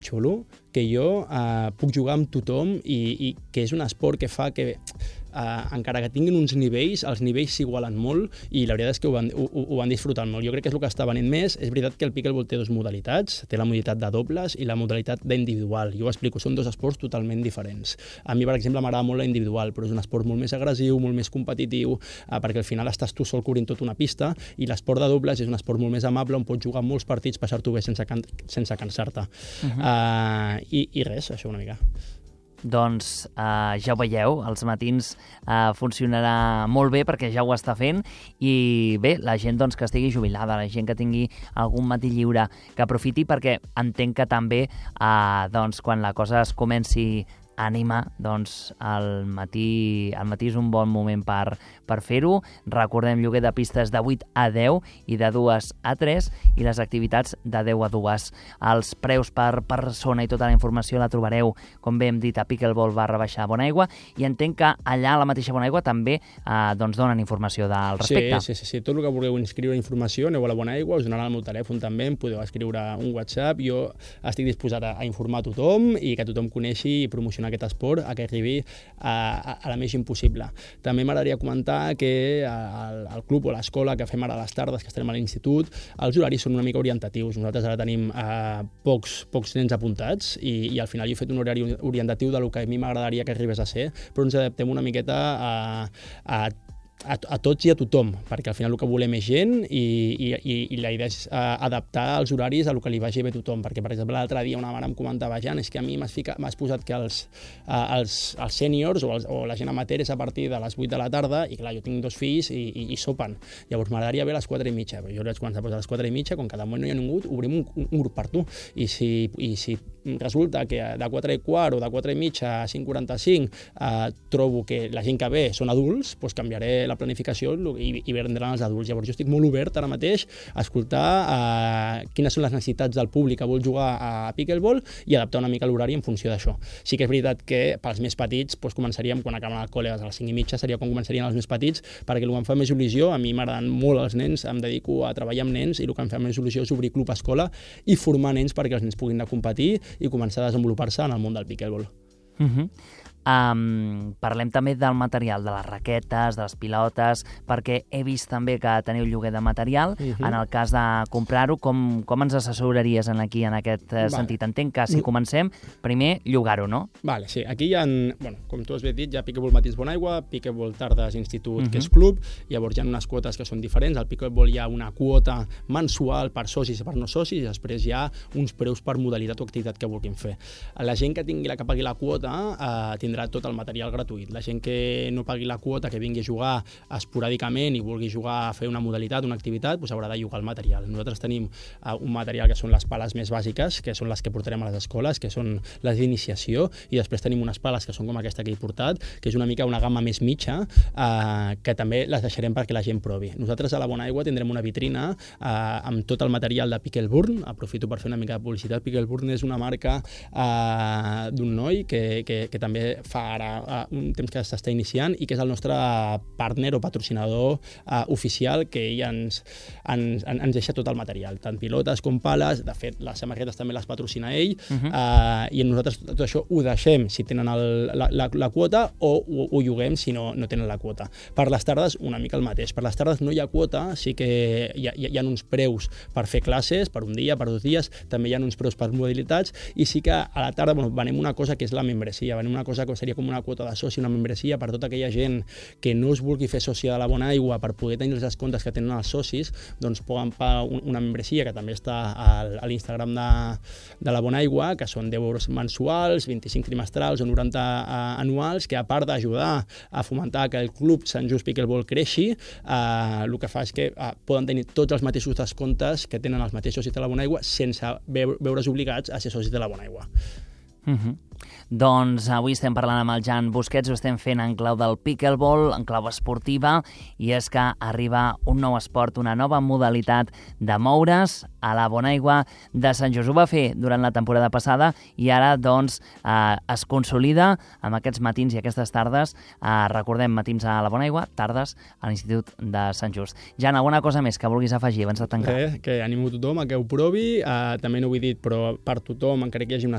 xulo, que jo puc jugar amb tothom i que és un esport que fa que encara que tinguin uns nivells, els nivells s'igualen molt i la veritat és que ho van disfrutar molt. Jo crec que és el que està venint més. És veritat que el pickleball té 2 modalitats, té la modalitat de dobles i la modalitat d'individual. Jo ho explico, són 2 esports totalment diferents. A mi, per exemple, m'agrada molt la individual, però és un esport molt més agressiu, molt més competitiu, perquè al final estàs tu sol cobrint tota una pista, i l'esport de dobles és un esport molt més amable on pots jugar molts partits, passar-t'ho bé sense cansar-te. I res, això una mica. Doncs ja ho veieu, els matins funcionarà molt bé perquè ja ho està fent i bé, la gent doncs, que estigui jubilada, la gent que tingui algun matí lliure, que aprofiti perquè entenc que també doncs, quan la cosa es comenci a animar, doncs al matí és un bon moment per fer-ho. Recordem, lloguer de pistes de 8 a 10 i de 2 a 3 i les activitats de 10 a 2. Els preus per persona i tota la informació la trobareu, com bé hem dit, a pickleball.baixar.bonaigua i entenc que allà a la mateixa Bonaigua també doncs donen informació al respecte. Sí. Tot el que vulgueu inscriure informació, aneu a la Bonaigua, us donarà el meu telèfon també, em podeu escriure un WhatsApp. Jo estic disposat a informar a tothom i que tothom coneixi i promocionar aquest esport a que arribi a la més gent possible. També m'agradaria comentar que el club o l'escola que fem ara a les tardes, que estarem a l'institut, els horaris són una mica orientatius. Nosaltres ara tenim pocs nens apuntats i al final jo he fet un horari orientatiu del que a mi m'agradaria que arribés a ser, però ens adaptem una miqueta a tots i a tothom, perquè al final el que volem és gent i la idea és adaptar els horaris a el que li vagi bé a tothom, perquè per exemple l'altre dia una mare em comentava, Jan, és que a mi m'has posat que els sèniors o la gent amateur és a partir de les 8 de la tarda i clar, jo tinc 2 fills i sopen, llavors m'agradaria bé a les 4:30, però jo vaig començar a posar a les 4:30, com cada moment no hi ha ningú, obrim un grup per tu, i si resulta que de 4:15 o de 4:30 a 5:45 trobo que la gent que ve són adults, doncs canviaré la planificació i vendran els adults. Llavors jo estic molt obert ara mateix a escoltar quines són les necessitats del públic que vol jugar a pickleball i adaptar una mica l'horari en funció d'això. Sí que és veritat que pels més petits doncs començaríem quan acaben el col·le a les 5:30, seria quan començarien els més petits, perquè el que em fa més il·lusió, a mi m'agraden molt els nens, em dedico a treballar amb nens i el que em fa més il·lusió és obrir club escola i formar nens perquè els nens puguin anar a competir i començar a desenvolupar-se en el món del pickleball. Parlem també del material, de les raquetes, de les pilotes, perquè he vist també que teniu lloguer de material. En el cas de comprar-ho, com ens assessoraries aquí en aquest sentit? Entenc que si comencem, primer llogar-ho, no? Vale, sí. Aquí hi ha, com tu has dit, hi ha Pickleball Matins Bonaigua, Pickleball Tardes Institut, que és club, llavors hi ha unes quotes que són diferents. Al Pickleball hi ha una quota mensual per socis i per no socis, i després hi ha uns preus per modalitat o activitat que vulguin fer. La gent que pagui la quota tindrà tot el material gratuït. La gent que no pagui la quota, que vingui a jugar esporàdicament i vulgui jugar a fer una modalitat, una activitat, doncs haurà de llogar el material. Nosaltres tenim un material que són les pales més bàsiques, que són les que portarem a les escoles, que són les d'iniciació, i després tenim unes pales que són com aquesta que he portat, que és una mica una gamma més mitja, que també les deixarem perquè la gent provi. Nosaltres a la Bonaigua tindrem una vitrina amb tot el material de Picklburn. Aprofito per fer una mica de publicitat. Picklburn és una marca d'un noi que també fa ara un temps que s'està iniciant i que és el nostre partner o patrocinador oficial, que ell ens deixa tot el material, tant pilotes com pales. De fet, les samarretes també les patrocina ell, i nosaltres tot això ho deixem si tenen la quota o ho lloguem si no tenen la quota. Per les tardes, una mica el mateix. Per les tardes no hi ha quota, sí que hi ha uns preus per fer classes, per un dia, per 2 dies, també hi ha uns preus per modalitats, i sí que a la tarda venem una cosa que és la membresia, venem una cosa que seria com una quota de soci, una membresia per tota aquella gent que no es vulgui fer sòcia de la Bonaigua per poder tenir els descomptes que tenen els socis, doncs poden pagar una membresia que també està a l'Instagram de la Bonaigua, que són 10 euros mensuals, 25 trimestrals o 90 anuals, que a part d'ajudar a fomentar que el club Sant Just Pickleball creixi, el que fa és que poden tenir tots els mateixos descomptes que tenen els mateixos socis de la Bonaigua sense veure's obligats a ser socis de la Bonaigua. Doncs avui estem parlant amb el Jan Busquets, ho estem fent en clau del pickleball, en clau esportiva, i és que arriba un nou esport, una nova modalitat de moure's a la Bonaigua de Sant Just. Ho va fer durant la temporada passada i ara doncs es consolida amb aquests matins i aquestes tardes. Recordem, matins a la Bonaigua, tardes a l'Institut de Sant Just. Jan, alguna cosa més que vulguis afegir abans de tancar? Que animo tothom a que ho provi, també no ho he dit, però per tothom, encara que hi hagi una